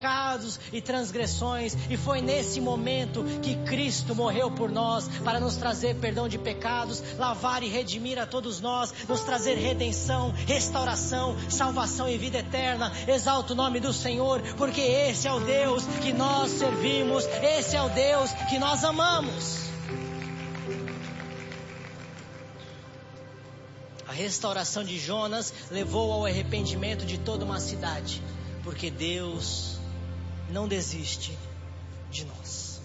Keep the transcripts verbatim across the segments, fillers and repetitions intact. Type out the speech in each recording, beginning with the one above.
pecados e transgressões, e foi nesse momento que Cristo morreu por nós, para nos trazer perdão de pecados, lavar e redimir a todos nós, nos trazer redenção, restauração, salvação e vida eterna. Exalta o nome do Senhor, porque esse é o Deus que nós servimos, esse é o Deus que nós amamos. A restauração de Jonas levou ao arrependimento de toda uma cidade, porque Deus não desiste de nós.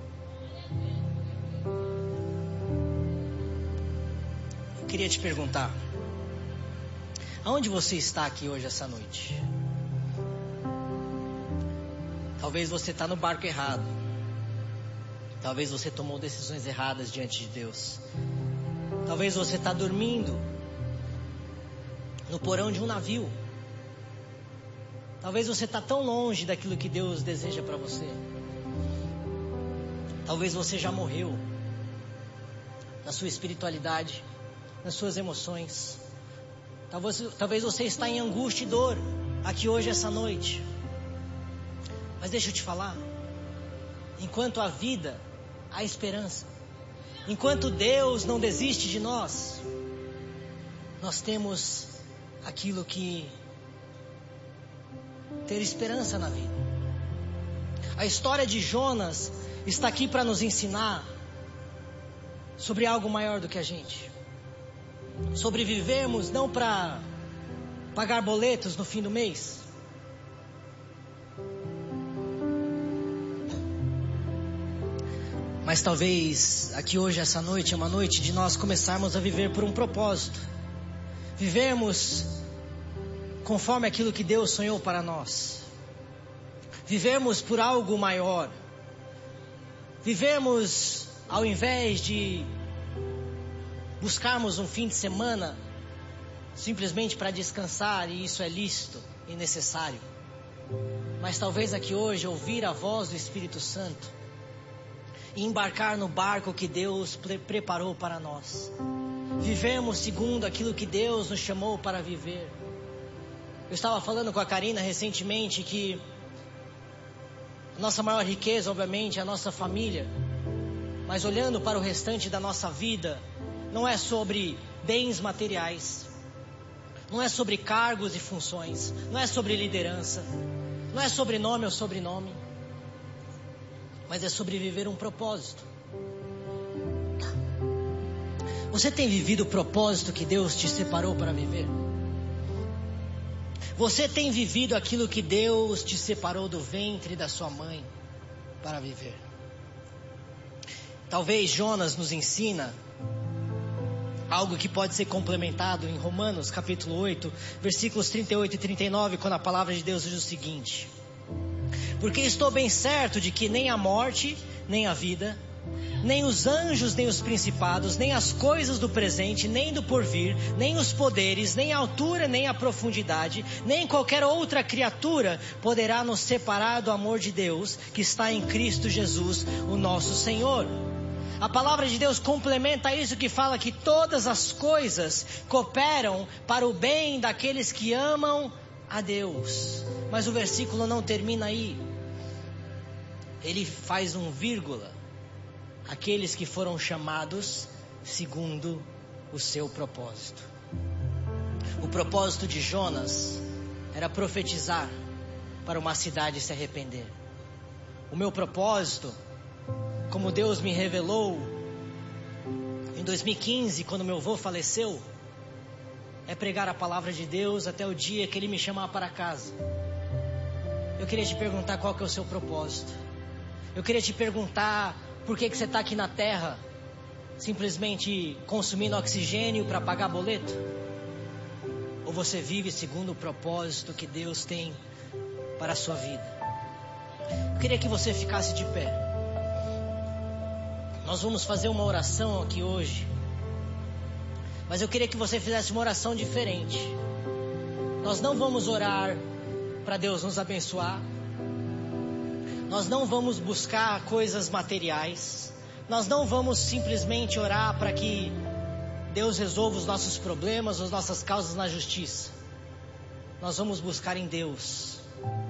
Eu queria te perguntar, aonde você está aqui hoje, essa noite? Talvez você está no barco errado. Talvez você tomou decisões erradas diante de Deus. Talvez você está dormindo no porão de um navio. Talvez você está tão longe daquilo que Deus deseja para você. Talvez você já morreu na sua espiritualidade, nas suas emoções. Talvez, talvez você está em angústia e dor aqui hoje, essa noite. Mas deixa eu te falar, enquanto há vida, há esperança. Enquanto Deus não desiste de nós, nós temos aquilo que ter esperança na vida. A história de Jonas está aqui para nos ensinar sobre algo maior do que a gente. Sobre vivermos não para pagar boletos no fim do mês. Mas talvez aqui hoje, essa noite, é uma noite de nós começarmos a viver por um propósito. Vivermos conforme aquilo que Deus sonhou para nós. Vivemos por algo maior. Vivemos, ao invés de buscarmos um fim de semana simplesmente para descansar, e isso é lícito e necessário. Mas talvez aqui hoje ouvir a voz do Espírito Santo e embarcar no barco que Deus pre- preparou para nós. Vivemos segundo aquilo que Deus nos chamou para viver. Eu estava falando com a Karina recentemente que a nossa maior riqueza, obviamente, é a nossa família. Mas olhando para o restante da nossa vida, não é sobre bens materiais, não é sobre cargos e funções, não é sobre liderança, não é sobre nome ou sobrenome, mas é sobre viver um propósito. Você tem vivido o propósito que Deus te separou para viver? Você tem vivido aquilo que Deus te separou do ventre da sua mãe para viver? Talvez Jonas nos ensina algo que pode ser complementado em Romanos capítulo oito, versículos trinta e oito e trinta e nove, quando a palavra de Deus diz o seguinte: porque estou bem certo de que nem a morte, nem a vida, nem os anjos, nem os principados, nem as coisas do presente, nem do porvir, nem os poderes, nem a altura, nem a profundidade, nem qualquer outra criatura poderá nos separar do amor de Deus que está em Cristo Jesus, o nosso Senhor. A palavra de Deus complementa isso, que fala que todas as coisas cooperam para o bem daqueles que amam a Deus. Mas o versículo não termina aí. Ele faz um vírgula. Aqueles que foram chamados segundo o seu propósito. O propósito de Jonas era profetizar para uma cidade se arrepender. O meu propósito, como Deus me revelou em dois mil e quinze, quando meu avô faleceu, é pregar a palavra de Deus até o dia que Ele me chamar para casa. Eu queria te perguntar qual que é o seu propósito. Eu queria te perguntar: por que que você está aqui na terra, simplesmente consumindo oxigênio para pagar boleto? Ou você vive segundo o propósito que Deus tem para a sua vida? Eu queria que você ficasse de pé. Nós vamos fazer uma oração aqui hoje, mas eu queria que você fizesse uma oração diferente. Nós não vamos orar para Deus nos abençoar. Nós não vamos buscar coisas materiais. Nós não vamos simplesmente orar para que Deus resolva os nossos problemas, as nossas causas na justiça. Nós vamos buscar em Deus